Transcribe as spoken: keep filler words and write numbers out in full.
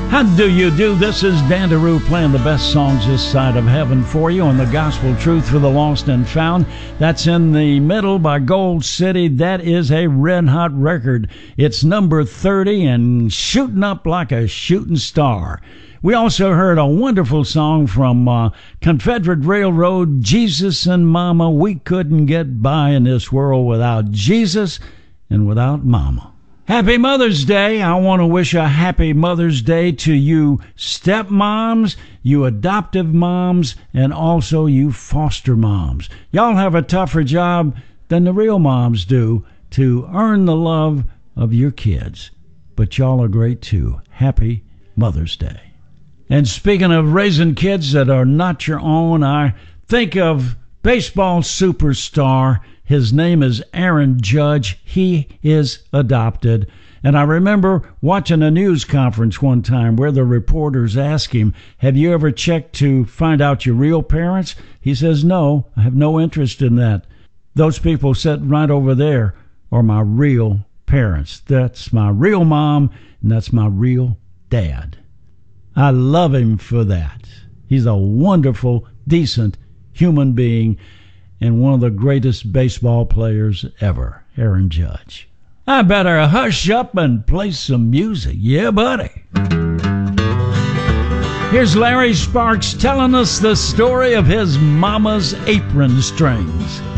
How do you do? This is Dandaroo playing the best songs this side of heaven for you on the gospel truth for the lost and found. That's In the Middle by Gold City. That is a red-hot record. It's number thirty and shooting up like a shooting star. We also heard a wonderful song from uh, Confederate Railroad, Jesus and Mama. We couldn't get by in this world without Jesus and without Mama. Happy Mother's Day. I want to wish a happy Mother's Day to you stepmoms, you adoptive moms, and also you foster moms. Y'all have a tougher job than the real moms do to earn the love of your kids. But y'all are great too. Happy Mother's Day. And speaking of raising kids that are not your own, I think of baseball superstar. His name is Aaron Judge. He is adopted. And I remember watching a news conference one time where the reporters asked him, have you ever checked to find out your real parents? He says, no, I have no interest in that. Those people sitting right over there are my real parents. That's my real mom, and that's my real dad. I love him for that. He's a wonderful, decent human being and one of the greatest baseball players ever, Aaron Judge. I better hush up and play some music. Yeah, buddy. Here's Larry Sparks telling us the story of his mama's apron strings.